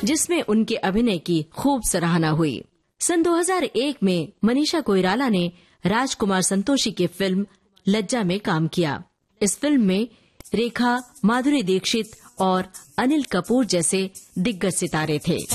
जिसमें उनके अभिनय की खूब सराहना हुई। सन 2001 में मनीषा कोइराला ने राजकुमार संतोषी की फिल्म लज्जा में काम किया। इस फिल्म में रेखा, माधुरी दीक्षित और अनिल कपूर जैसे दिग्गज सितारे थे।